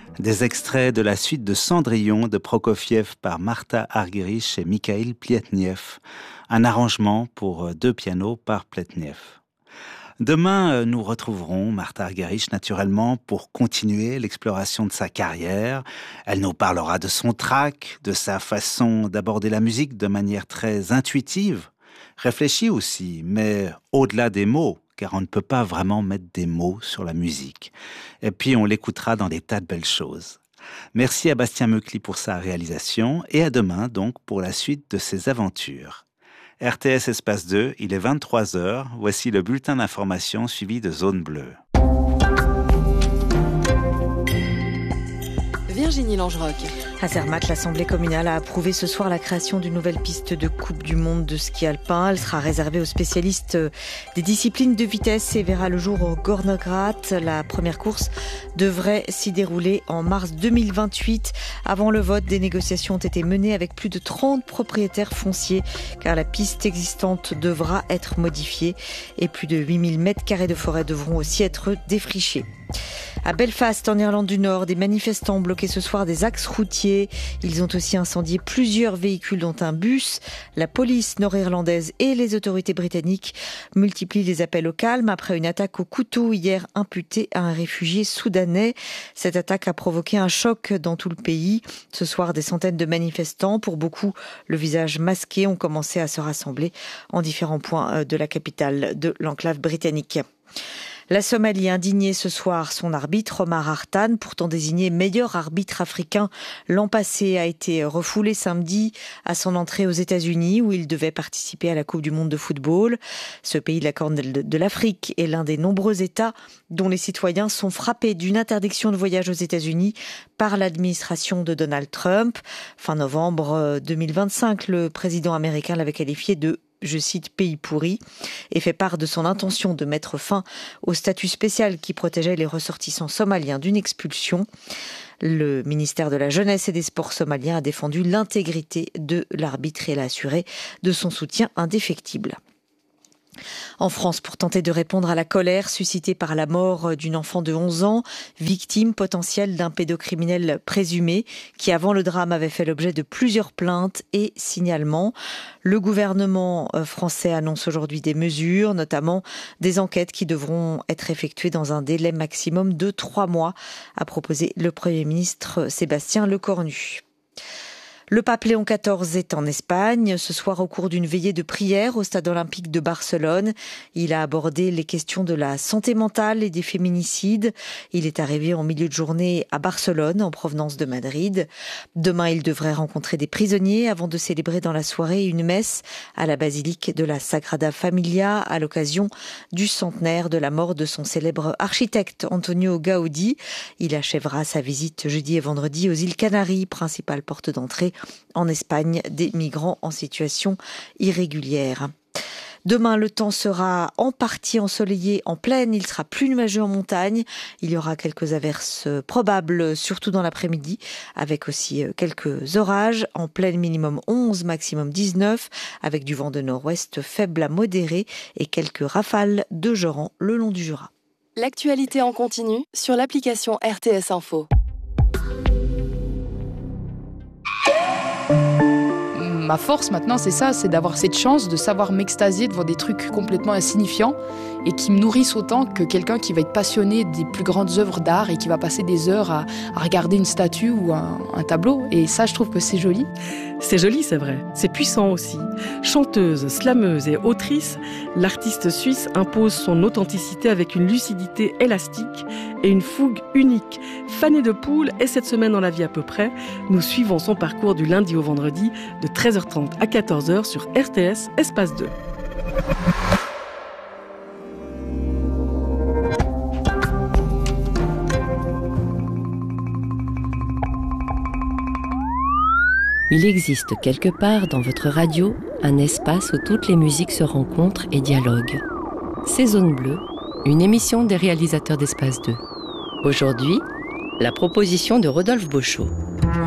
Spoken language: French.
Des extraits de la suite de Cendrillon de Prokofiev par Martha Argerich et Mikhail Pletnev. Un arrangement pour 2 pianos par Pletnev. Demain, nous retrouverons Martha Argerich naturellement pour continuer l'exploration de sa carrière. Elle nous parlera de son track, de sa façon d'aborder la musique de manière très intuitive, réfléchie aussi, mais au-delà des mots, car on ne peut pas vraiment mettre des mots sur la musique. Et puis on l'écoutera dans des tas de belles choses. Merci à Bastien Meucli pour sa réalisation et à demain donc pour la suite de ses aventures. RTS Espace 2, il est 23h. Voici le bulletin d'information suivi de Zone Bleue. Virginie Langeroc. À Zermatt, l'Assemblée communale a approuvé ce soir la création d'une nouvelle piste de Coupe du Monde de ski alpin. Elle sera réservée aux spécialistes des disciplines de vitesse et verra le jour au Gornograt. La première course devrait s'y dérouler en mars 2028. Avant le vote, des négociations ont été menées avec plus de 30 propriétaires fonciers car la piste existante devra être modifiée et plus de 8000 mètres carrés de forêt devront aussi être défrichés. À Belfast, en Irlande du Nord, des manifestants ont bloqué ce soir des axes routiers. Ils ont aussi incendié plusieurs véhicules, dont un bus. La police nord-irlandaise et les autorités britanniques multiplient les appels au calme après une attaque au couteau hier imputée à un réfugié soudanais. Cette attaque a provoqué un choc dans tout le pays. Ce soir, des centaines de manifestants, pour beaucoup le visage masqué, ont commencé à se rassembler en différents points de la capitale de l'enclave britannique. La Somalie indignée ce soir, son arbitre Omar Hartan, pourtant désigné meilleur arbitre africain l'an passé, a été refoulé samedi à son entrée aux États-Unis où il devait participer à la Coupe du Monde de football. Ce pays de la Corne de l'Afrique est l'un des nombreux États dont les citoyens sont frappés d'une interdiction de voyage aux États-Unis par l'administration de Donald Trump. Fin novembre 2025, le président américain l'avait qualifié de je cite, pays pourri, et fait part de son intention de mettre fin au statut spécial qui protégeait les ressortissants somaliens d'une expulsion. Le ministère de la Jeunesse et des Sports somalien a défendu l'intégrité de l'arbitre et l'a assuré de son soutien indéfectible. En France, pour tenter de répondre à la colère suscitée par la mort d'une enfant de 11 ans, victime potentielle d'un pédocriminel présumé, qui avant le drame avait fait l'objet de plusieurs plaintes et signalements. Le gouvernement français annonce aujourd'hui des mesures, notamment des enquêtes qui devront être effectuées dans un délai maximum de 3 mois, a proposé le Premier ministre Sébastien Lecornu. Le pape Léon XIV est en Espagne. Ce soir, au cours d'une veillée de prière au stade olympique de Barcelone, il a abordé les questions de la santé mentale et des féminicides. Il est arrivé en milieu de journée à Barcelone, en provenance de Madrid. Demain, il devrait rencontrer des prisonniers avant de célébrer dans la soirée une messe à la basilique de la Sagrada Familia à l'occasion du centenaire de la mort de son célèbre architecte Antonio Gaudí. Il achèvera sa visite jeudi et vendredi aux îles Canaries, principale porte d'entrée en Espagne des migrants en situation irrégulière. Demain, le temps sera en partie ensoleillé en plaine, il sera plus nuageux en montagne. Il y aura quelques averses probables, surtout dans l'après-midi, avec aussi quelques orages. En plaine, minimum 11, maximum 19, avec du vent de nord-ouest faible à modéré et quelques rafales de Joran le long du Jura. L'actualité en continu sur l'application RTS Info. Ma force maintenant, c'est ça, c'est d'avoir cette chance de savoir m'extasier devant des trucs complètement insignifiants et qui me nourrissent autant que quelqu'un qui va être passionné des plus grandes œuvres d'art et qui va passer des heures à regarder une statue ou un tableau. Et ça, je trouve que c'est joli. C'est joli, c'est vrai. C'est puissant aussi. Chanteuse, slameuse et autrice, l'artiste suisse impose son authenticité avec une lucidité élastique et une fougue unique. Fanny de Poel est cette semaine dans la vie à peu près. Nous suivons son parcours du lundi au vendredi de 13h30 à 14h sur RTS Espace 2. Il existe quelque part dans votre radio un espace où toutes les musiques se rencontrent et dialoguent. C'est Zone Bleue, une émission des réalisateurs d'Espace 2. Aujourd'hui, la proposition de Rodolphe Beauchot.